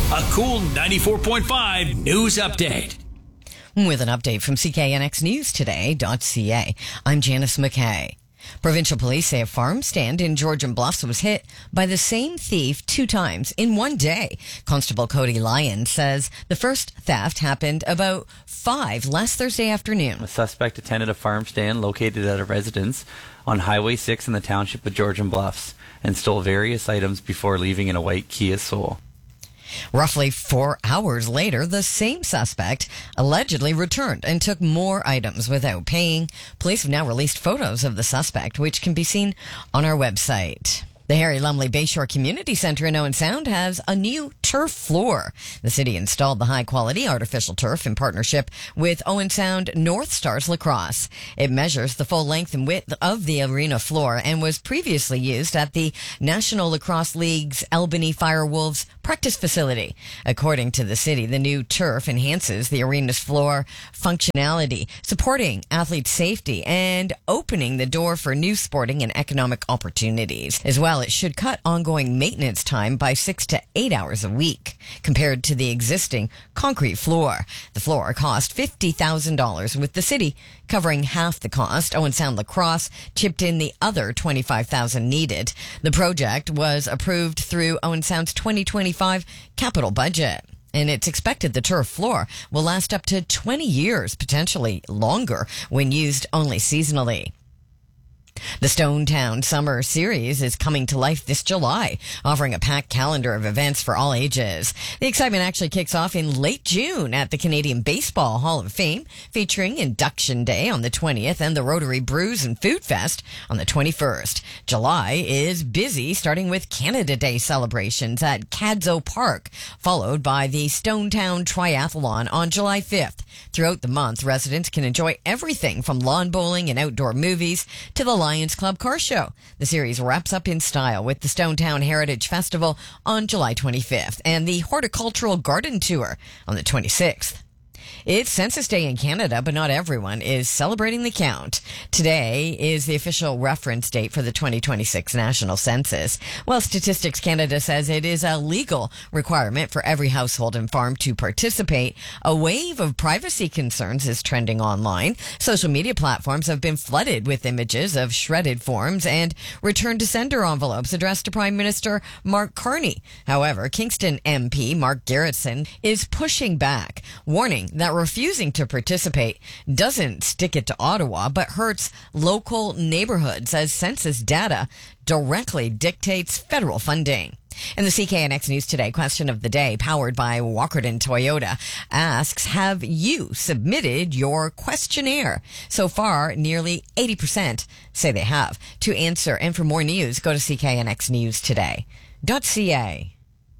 A cool 94.5 news update. With an update from CKNXNewsToday.ca, I'm Janice McKay. Provincial police say a farm stand in Georgian Bluffs was hit by the same thief 2 times in one day. Constable Cody Lyon says the first theft happened about 5 last Thursday afternoon. A suspect attended a farm stand located at a residence on Highway 6 in the township of Georgian Bluffs and stole various items before leaving in a white Kia Soul. Roughly 4 hours later, the same suspect allegedly returned and took more items without paying. Police have now released photos of the suspect, which can be seen on our website. The Harry Lumley Bayshore Community Centre in Owen Sound has a new turf floor. The city installed the high-quality artificial turf in partnership with Owen Sound North Stars Lacrosse. It measures the full length and width of the arena floor and was previously used at the National Lacrosse League's Albany Firewolves practice facility. According to the city, the new turf enhances the arena's floor functionality, supporting athlete safety and opening the door for new sporting and economic opportunities. As well, it should cut ongoing maintenance time by 6 to 8 hours a week compared to the existing concrete floor. The floor cost $50,000, with the city covering half the cost. Owen Sound Lacrosse chipped in the other $25,000 needed. The project was approved through Owen Sound's 2025 capital budget. And it's expected the turf floor will last up to 20 years, potentially longer, when used only seasonally. The Stonetown Summer Series is coming to life this July, offering a packed calendar of events for all ages. The excitement actually kicks off in late June at the Canadian Baseball Hall of Fame, featuring Induction Day on the 20th and the Rotary Brews and Food Fest on the 21st. July is busy, starting with Canada Day celebrations at Cadzo Park, followed by the Stonetown Triathlon on July 5th. Throughout the month, residents can enjoy everything from lawn bowling and outdoor movies to the Lions Club Car Show. The series wraps up in style with the Stonetown Heritage Festival on July 25th and the Horticultural Garden Tour on the 26th. It's Census Day in Canada, but not everyone is celebrating the count. Today is the official reference date for the 2026 National Census. While Statistics Canada says it is a legal requirement for every household and farm to participate, a wave of privacy concerns is trending online. Social media platforms have been flooded with images of shredded forms and return-to-sender envelopes addressed to Prime Minister Mark Carney. However, Kingston MP Mark Garrettson is pushing back, warning that refusing to participate doesn't stick it to Ottawa, but hurts local neighborhoods as census data directly dictates federal funding. And the CKNX News Today question of the day, powered by Walkerton Toyota, asks, have you submitted your questionnaire? So far, nearly 80% say they have. To answer and for more news, go to CKNXNewsToday.ca.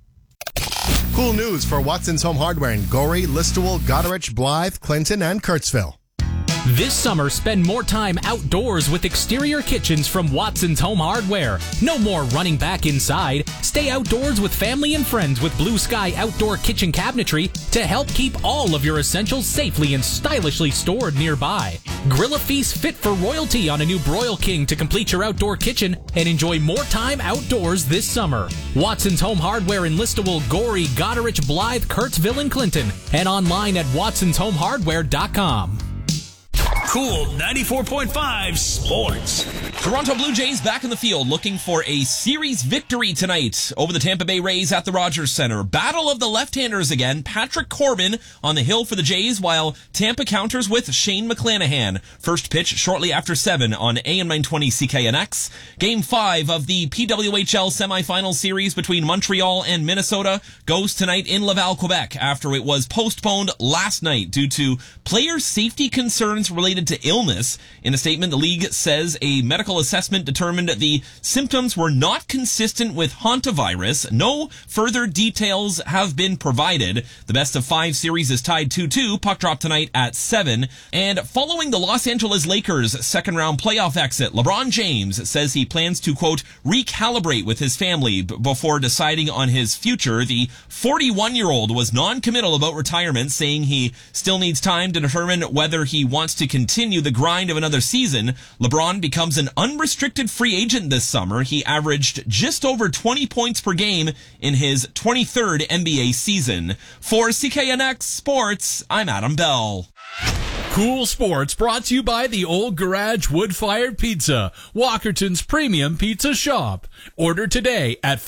Cool news for Watson's Home Hardware in Gorey, Listowel, Goderich, Blythe, Clinton, and Kurtzville. This summer, spend more time outdoors with exterior kitchens from Watson's Home Hardware. No more running back inside. Stay outdoors with family and friends with Blue Sky Outdoor Kitchen Cabinetry to help keep all of your essentials safely and stylishly stored nearby. Grill a feast fit for royalty on a new Broil King to complete your outdoor kitchen and enjoy more time outdoors this summer. Watson's Home Hardware in Listowel, Gorey, Goderich, Blythe, Kurtzville, and Clinton, and online at watsonshomehardware.com. Cool 94.5 Sports. Toronto Blue Jays back in the field looking for a series victory tonight over the Tampa Bay Rays at the Rogers Center. Battle of the left-handers again. Patrick Corbin on the hill for the Jays while Tampa counters with Shane McClanahan. First pitch shortly after 7 on AM 920 CKNX. Game 5 of the PWHL semifinal series between Montreal and Minnesota goes tonight in Laval, Quebec after it was postponed last night due to player safety concerns related to illness. In a statement, the league says a medical assessment determined the symptoms were not consistent with hantavirus. No further details have been provided. The best of 5 series is tied 2-2. Puck drop tonight at 7. And following the Los Angeles Lakers' second-round playoff exit, LeBron James says he plans to, quote, recalibrate with his family before deciding on his future. The 41-year-old was non-committal about retirement, saying he still needs time to determine whether he wants to continue the grind of another season. LeBron becomes an unrestricted free agent this summer. He averaged just over 20 points per game in his 23rd NBA season. For CKNX Sports, I'm Adam Bell. Cool Sports brought to you by the Old Garage Wood-Fired Pizza, Walkerton's premium pizza shop. Order today at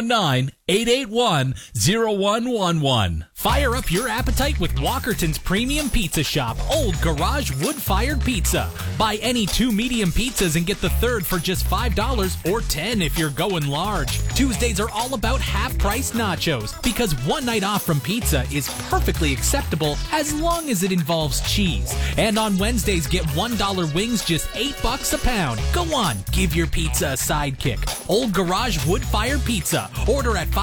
519-881-0111. Fire up your appetite with Walkerton's premium pizza shop, Old Garage Wood-Fired Pizza. Buy any 2 medium pizzas and get the third for just $5 or $10 if you're going large. Tuesdays are all about half-price nachos because one night off from pizza is perfectly acceptable as long as it involves cheese. And on Wednesdays, get $1 wings just $8 a pound. Go on, give your pizza a sidekick. Old Garage Wood-Fired Pizza. Order at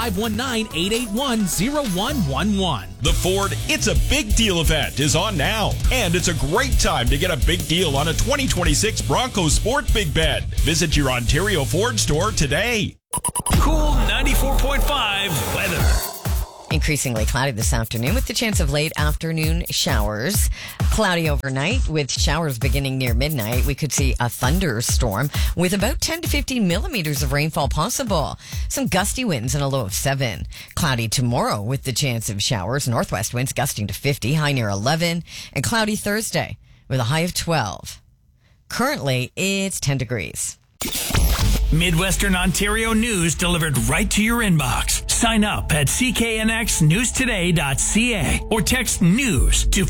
519-881-0111. The Ford It's a Big Deal event is on now, and it's a great time to get a big deal on a 2026 Bronco Sport Big Bed. Visit your Ontario Ford store today. Cool 94.5 weather. Increasingly cloudy this afternoon with the chance of late afternoon showers. Cloudy overnight with showers beginning near midnight. We could see a thunderstorm with about 10 to 15 millimeters of rainfall possible. Some gusty winds and a low of 7. Cloudy tomorrow with the chance of showers. Northwest winds gusting to 50, high near 11. And cloudy Thursday with a high of 12. Currently, it's 10 degrees. Midwestern Ontario news delivered right to your inbox. Sign up at cknxnewstoday.ca or text news to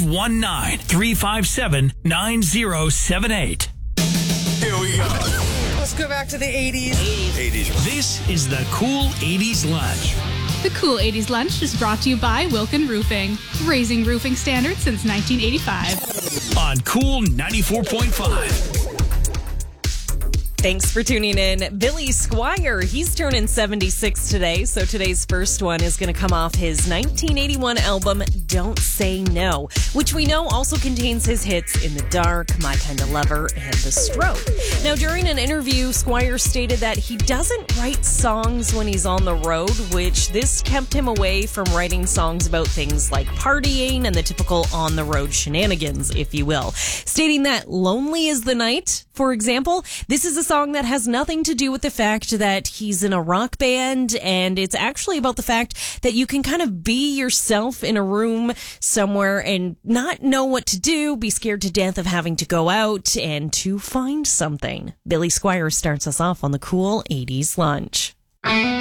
519-357-9078. Here we go. Let's go back to the 80s. 80s. This is the Cool 80s Lunch. The Cool 80s Lunch is brought to you by Wilkin Roofing, raising roofing standards since 1985. On Cool 94.5. Thanks for tuning in. Billy Squier, he's turning 76 today, so today's first one is going to come off his 1981 album, Don't Say No, which we know also contains his hits In the Dark, My Kind of Lover, and The Stroke. Now, during an interview, Squier stated that he doesn't write songs when he's on the road, which this kept him away from writing songs about things like partying and the typical on-the-road shenanigans, if you will. Stating that Lonely is the Night, for example, this is a song that has nothing to do with the fact that he's in a rock band, and it's actually about the fact that you can kind of be yourself in a room somewhere and not know what to do, be scared to death of having to go out and to find something. Billy Squier starts us off on the Cool 80s Lunch.